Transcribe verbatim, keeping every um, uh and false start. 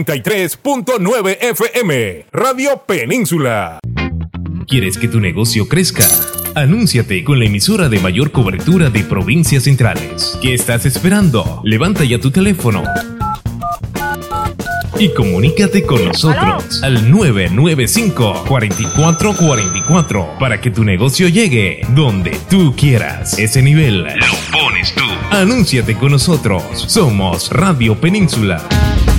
noventa y tres punto nueve F M, Radio Península. ¿Quieres que tu negocio crezca? Anúnciate con la emisora de mayor cobertura de provincias centrales. ¿Qué estás esperando? Levanta ya tu teléfono y comunícate con nosotros al nueve nueve cinco, cuatro cuatro cuatro cuatro para que tu negocio llegue donde tú quieras. Ese nivel lo pones tú. Anúnciate con nosotros. Somos Radio Península.